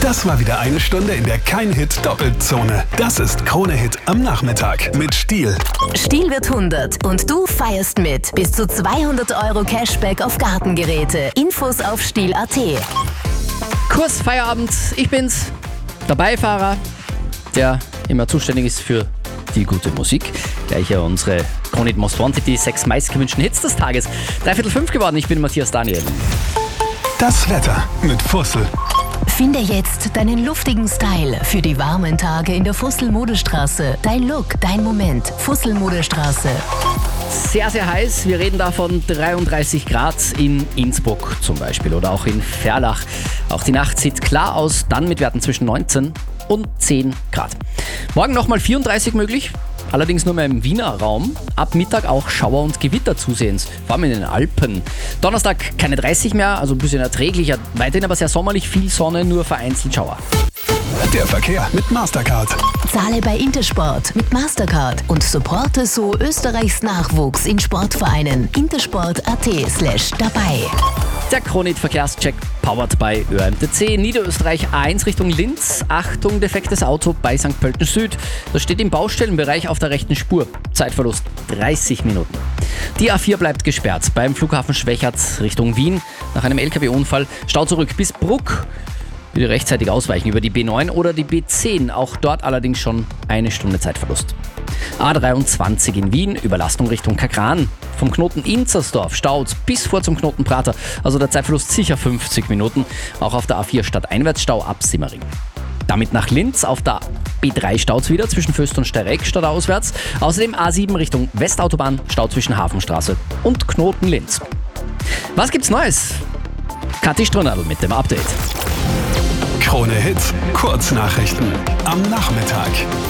Das war wieder eine Stunde, in der kein Hit doppelt Zone. Das ist Krone Hit am Nachmittag mit Stihl. Stihl wird 100 und du feierst mit. Bis zu 200 € Cashback auf Gartengeräte. Infos auf Stihl.at. Kurs Feierabend, ich bin's, der Beifahrer, der immer zuständig ist für die gute Musik. Gleich ja unsere Krone Hit Most Wanted, die 6 meistgewünschten Hits des Tages. 3/4 geworden, ich bin Matthias Daniel. Das Wetter mit Fussel. Finde jetzt deinen luftigen Style für die warmen Tage in der Fussel-Modestraße. Dein Look, dein Moment. Fussel-Modestraße. Sehr, sehr heiß. Wir reden da von 33 Grad in Innsbruck zum Beispiel oder auch in Ferlach. Auch die Nacht sieht klar aus, dann mit Werten zwischen 19 und 10 Grad. Morgen nochmal 34 möglich, allerdings nur mehr im Wiener Raum. Ab Mittag auch Schauer und Gewitter zusehends, vor allem in den Alpen. Donnerstag keine 30 mehr, also ein bisschen erträglicher. Weiterhin aber sehr sommerlich, viel Sonne, nur vereinzelt Schauer. Der Verkehr mit Mastercard. Zahle bei Intersport mit Mastercard und supporte so Österreichs Nachwuchs in Sportvereinen. intersport.at/dabei. Der Krone Hit Verkehrscheck powered by ÖMTC. Niederösterreich A1 Richtung Linz. Achtung, defektes Auto bei St. Pölten Süd. Das steht im Baustellenbereich auf der rechten Spur. Zeitverlust 30 Minuten. Die A4 bleibt gesperrt beim Flughafen Schwechat Richtung Wien. Nach einem LKW-Unfall Stau zurück bis Bruck. Wieder rechtzeitig ausweichen über die B9 oder die B10. Auch dort allerdings schon eine Stunde Zeitverlust. A23 in Wien, Überlastung Richtung Kakran. Vom Knoten Inzersdorf staut bis vor zum Knoten Prater. Also der Zeitverlust sicher 50 Minuten. Auch auf der A4 Stadteinwärtsstau ab Simmering. Damit nach Linz, auf der B3 staut wieder zwischen Föst und Steyregg stadtauswärts. Außerdem A7 Richtung Westautobahn, Stau zwischen Hafenstraße und Knoten Linz. Was gibt's Neues? Kathi Strunadl mit dem Update. Krone Hit Kurznachrichten am Nachmittag.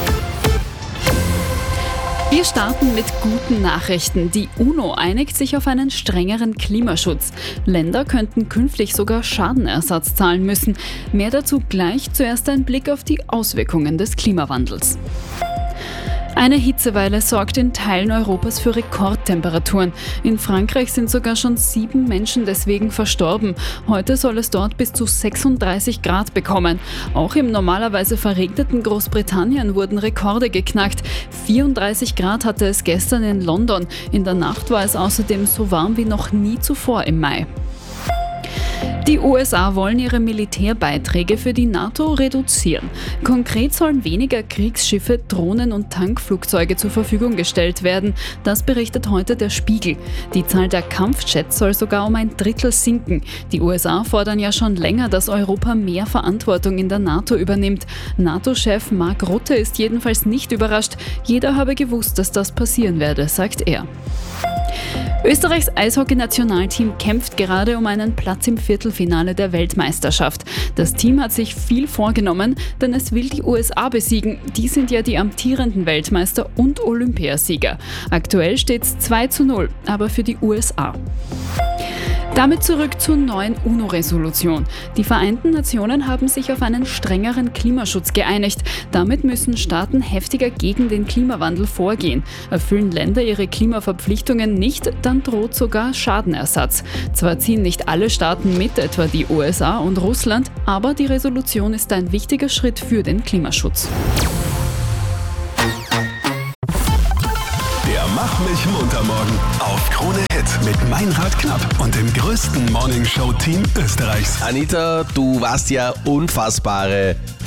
Wir starten mit guten Nachrichten. Die UNO einigt sich auf einen strengeren Klimaschutz. Länder könnten künftig sogar Schadenersatz zahlen müssen. Mehr dazu gleich, zuerst ein Blick auf die Auswirkungen des Klimawandels. Eine Hitzewelle sorgt in Teilen Europas für Rekordtemperaturen. In Frankreich sind sogar schon 7 Menschen deswegen verstorben. Heute soll es dort bis zu 36 Grad bekommen. Auch im normalerweise verregneten Großbritannien wurden Rekorde geknackt. 34 Grad hatte es gestern in London. In der Nacht war es außerdem so warm wie noch nie zuvor im Mai. Die USA wollen ihre Militärbeiträge für die NATO reduzieren. Konkret sollen weniger Kriegsschiffe, Drohnen und Tankflugzeuge zur Verfügung gestellt werden. Das berichtet heute der Spiegel. Die Zahl der Kampfjets soll sogar um 1/3 sinken. Die USA fordern ja schon länger, dass Europa mehr Verantwortung in der NATO übernimmt. NATO-Chef Mark Rutte ist jedenfalls nicht überrascht. Jeder habe gewusst, dass das passieren werde, sagt er. Österreichs Eishockey-Nationalteam kämpft gerade um einen Platz im Viertelfinale der Weltmeisterschaft. Das Team hat sich viel vorgenommen, denn es will die USA besiegen. Die sind ja die amtierenden Weltmeister und Olympiasieger. Aktuell steht es 2:0, aber für die USA. Damit zurück zur neuen UNO-Resolution. Die Vereinten Nationen haben sich auf einen strengeren Klimaschutz geeinigt. Damit müssen Staaten heftiger gegen den Klimawandel vorgehen. Erfüllen Länder ihre Klimaverpflichtungen nicht, dann droht sogar Schadenersatz. Zwar ziehen nicht alle Staaten mit, etwa die USA und Russland, aber die Resolution ist ein wichtiger Schritt für den Klimaschutz. Mach mich munter morgen auf Krone Hit mit Meinrad Knapp und dem größten Morningshow-Team Österreichs. Anita, du warst ja unfassbare